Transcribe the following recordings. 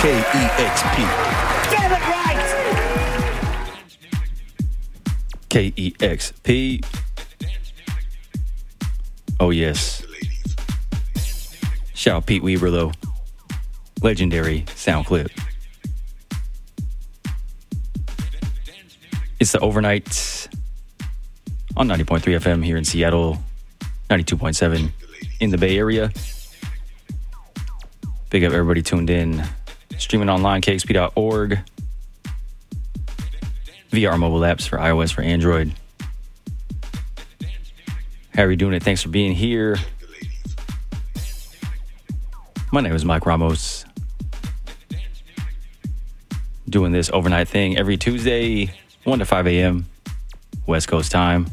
KEXP. Get it right! KEXP. Oh, yes. Shout out Pete Weaver, though. Legendary sound clip. It's the overnight on 90.3 FM here in Seattle, 92.7 in the Bay Area. Big up everybody tuned in, streaming online, kxp.org, via our mobile apps for iOS, for Android. How are you doing it? Thanks for being here. My name is Mike Ramos. Doing this overnight thing every Tuesday, 1 to 5 a.m. West Coast time.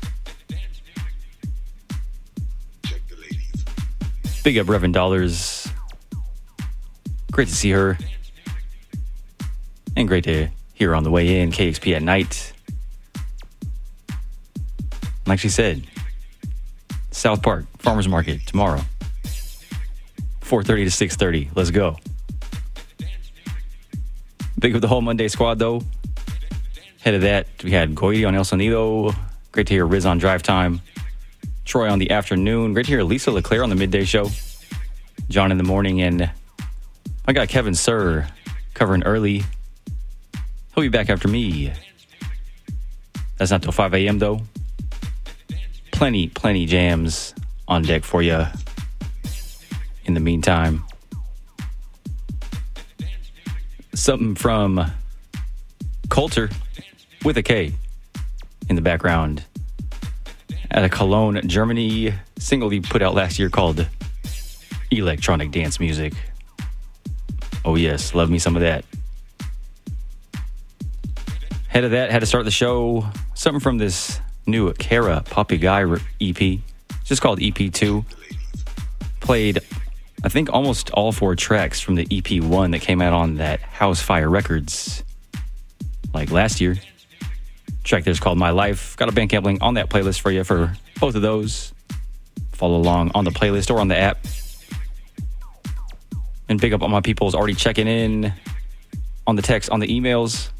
Big up Reverend Dollars. Great to see her. And great to hear her on the way in. KXP at night. Like she said, South Park Farmers Market tomorrow. 4:30 to 6:30. Let's go. Big up the whole Monday squad, though. Head of that, we had Goiti on El Sonido. Great to hear Riz on Drive Time. Troy on the afternoon. Great to hear Lisa LeClaire on the midday show. John in the morning. And I got Kevin Sir covering early. He'll be back after me. That's not till 5 a.m. though. Plenty jams on deck for you. In the meantime, something from Coulter with a K in the background at a Cologne, Germany single he put out last year called Electronic Dance Music. Oh yes, love me some of that. Head of that, had to start the show, something from this new Kara Poppy Guy EP, just called EP2. Played, I think, almost all 4 tracks from the EP1 that came out on that House Fire Records like last year. Track there's called My Life. Got a Bandcamp link on that playlist for you for both of those. Follow along on the playlist or on the app. And big up all my people's already checking in on the text, on the emails.